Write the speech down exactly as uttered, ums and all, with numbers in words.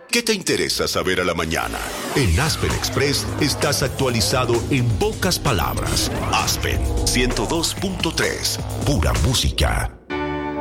¿Qué te interesa saber a la mañana? En Aspen Express estás actualizado en pocas palabras. Aspen ciento dos punto tres, pura música.